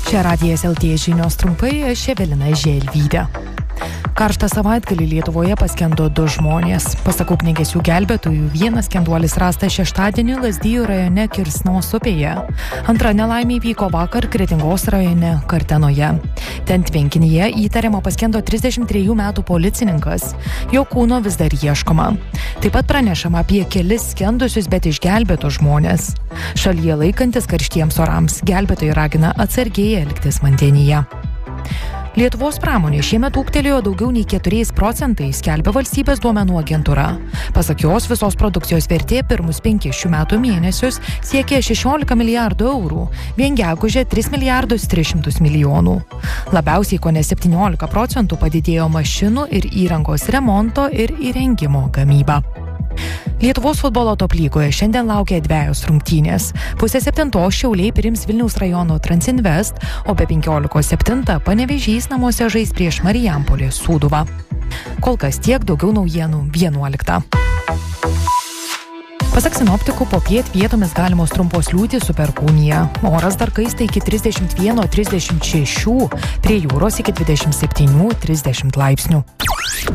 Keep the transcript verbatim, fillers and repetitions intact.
Čia Radijas L T žinios trumpai, aš Evelina Želvytė. Karštą savaitgalį Lietuvoje paskendo du žmonės. Pasak ugniagesių gelbėtojų, vienas skenduolis rastas šeštadienį Lazdijų rajone Kirsnos upėje. Antra nelaimė vyko vakar Kretingos rajone Kartenoje. Ten tvenkinyje įtariama paskendo trisdešimt trejų metų policininkas. Jo kūno vis dar ieškoma. Taip pat pranešama apie kelis skendusius, bet išgelbėtus žmonės. Šalyje laikantis karštiems orams, gelbėtojai ragina atsargiai elgtis vandenyje. Lietuvos pramonė šiemet ūgtelėjo daugiau nei keturiais procentais, skelbia valstybės duomenų agentūra. Pasak jos, visos produkcijos vertė pirmus penkis šių metų mėnesius siekė šešiolika milijardų eurų, vien gegužę tris milijardus tris šimtus milijonų. Labiausiai kone septyniolika procentų padidėjo mašinų ir įrangos remonto ir įrengimo gamyba. Lietuvos futbolo top lygoje šiandien laukia dvejos rungtynės. Pusę septintos Šiauliai priims Vilniaus rajono Transinvest, o be penkiolikos septintą Panevėžys namuose žais prieš Marijampolės Sūduvą. Kol kas tiek, daugiau naujienų vienuoliktą. Pasak sinoptikų, popiet vietomis galimos trumpos liūtys su perkūnija. Oras dar kaista iki trisdešimt vienas trisdešimt šeši, prie jūros iki dvidešimt septyni trisdešimt laipsnių.